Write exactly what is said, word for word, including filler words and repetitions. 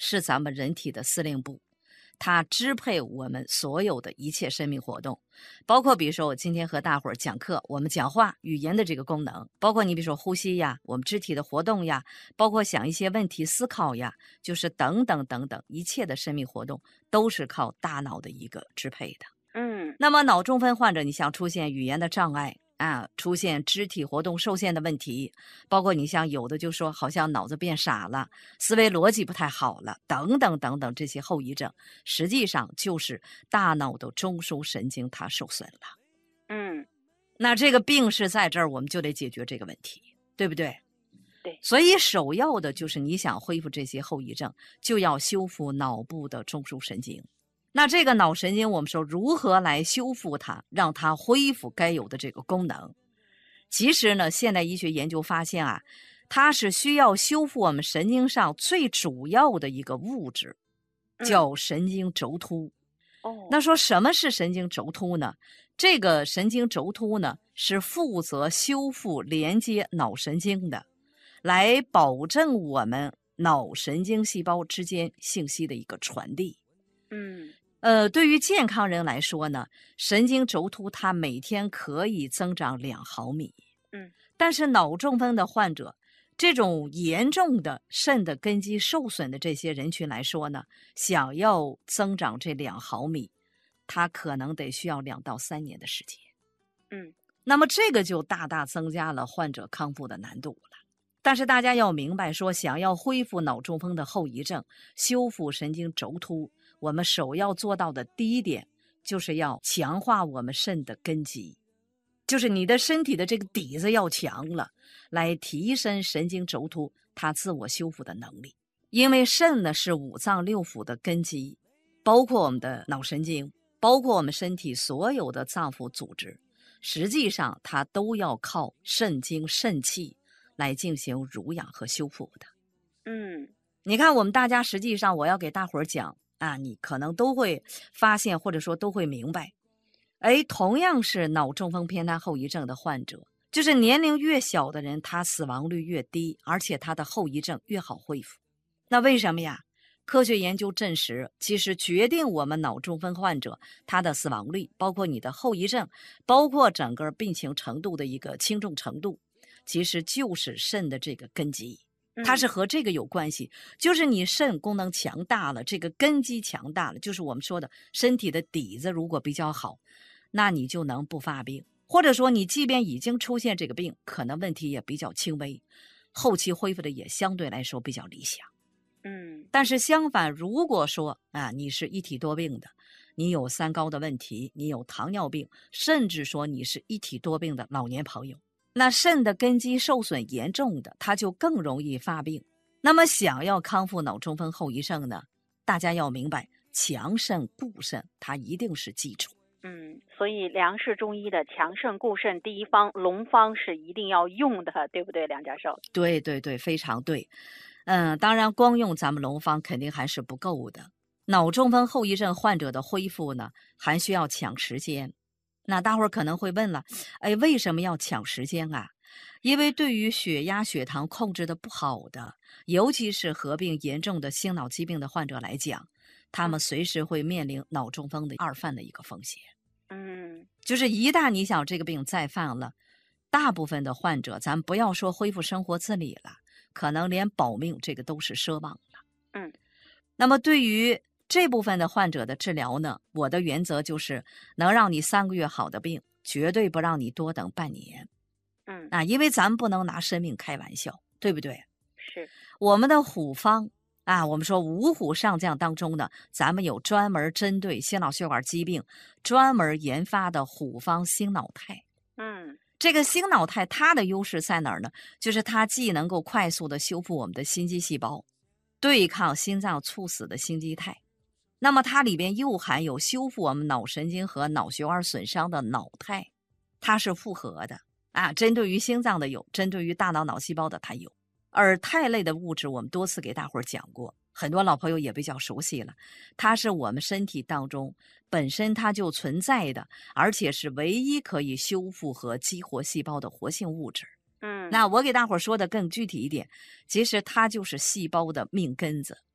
是咱们人体的司令部，它支配我们所有的一切生命活动，包括比如说我今天和大伙儿讲课，我们讲话语言的这个功能，包括你比如说呼吸呀，我们肢体的活动呀，包括想一些问题思考呀，就是等等等等，一切的生命活动都是靠大脑的一个支配的。 嗯， 那么脑中风患者，你像出现语言的障碍啊，出现肢体活动受限的问题，包括你像有的就说好像脑子变傻了，思维逻辑不太好了，等等等等，这些后遗症，实际上就是大脑的中枢神经它受损了。 嗯， 那这个病是在这儿，我们就得解决这个问题，对不对？ 对。 所以首要的就是你想恢复这些后遗症，就要修复脑部的中枢神经。那这个脑神经，我们说如何来修复它，让它恢复该有的这个功能？其实呢，现代医学研究发现啊，它是需要修复我们神经上最主要的一个物质，叫神经轴突。 哦， 那说什么是神经轴突呢？这个神经轴突呢，是负责修复连接脑神经的，来保证我们脑神经细胞之间信息的一个传递。 嗯呃，对于健康人来说呢，神经轴突它每天可以增长两毫米。 嗯， 但是脑中风的患者，这种严重的肾的根基受损的这些人群来说呢，想要增长这两毫米，它可能得需要两到三年的时间。 嗯， 那么这个就大大增加了患者康复的难度了。但是大家要明白说，想要恢复脑中风的后遗症，修复神经轴突，我们首要做到的第一点，就是要强化我们肾的根基，就是你的身体的这个底子要强了，来提升神经轴突它自我修复的能力。因为肾呢是五脏六腑的根基，包括我们的脑神经，包括我们身体所有的脏腑组织，实际上它都要靠肾精肾气来进行濡养和修复的。 嗯， 你看我们大家实际上我要给大伙儿讲啊，你可能都会发现或者说都会明白，哎，同样是脑中风偏瘫后遗症的患者，就是年龄越小的人，他死亡率越低，而且他的后遗症越好恢复。那为什么呀？科学研究证实，其实决定我们脑中风患者他的死亡率，包括你的后遗症，包括整个病情程度的一个轻重程度，其实就是肾的这个根基，它是和这个有关系。就是你肾功能强大了，这个根基强大了，就是我们说的身体的底子如果比较好，那你就能不发病，或者说你即便已经出现这个病，可能问题也比较轻微，后期恢复的也相对来说比较理想。 嗯， 但是相反，如果说啊，你是一体多病的，你有三高的问题，你有糖尿病，甚至说你是一体多病的老年朋友，那肾的根基受损严重的，它就更容易发病。那么想要康复脑中风后遗症呢，大家要明白，强肾固肾，它一定是基础。 嗯，所以梁氏中医的强肾固肾第一方龙方是一定要用的，对不对，梁教授？ 对对对，非常对。嗯，当然光用咱们龙方肯定还是不够的。脑中风后遗症患者的恢复呢，还需要抢时间。那大伙儿可能会问了，哎，为什么要抢时间啊？因为对于血压、血糖控制的不好的，尤其是合并严重的心脑疾病的患者来讲，他们随时会面临脑中风的二犯的一个风险。 嗯， 就是一旦你想这个病再犯了，大部分的患者，咱不要说恢复生活自理了，可能连保命这个都是奢望了。 嗯， 那么对于这部分的患者的治疗呢，我的原则就是能让你三个月好的病，绝对不让你多等半年。 嗯， 啊，因为咱们不能拿生命开玩笑，对不对？ 是， 我们的虎方啊，我们说五虎上将当中呢，咱们有专门针对心脑血管疾病专门研发的虎方心脑肽。 嗯， 这个心脑肽它的优势在哪儿呢？就是它既能够快速的修复我们的心肌细胞，对抗心脏猝死的心肌肽，那么它里边又含有修复我们脑神经和脑血管损伤的脑肽，它是复合的啊，针对于心脏的有，针对于大脑脑细胞的它有。而肽类的物质我们多次给大伙儿讲过，很多老朋友也比较熟悉了，它是我们身体当中本身它就存在的，而且是唯一可以修复和激活细胞的活性物质。 嗯， 那我给大伙儿说的更具体一点，其实它就是细胞的命根子，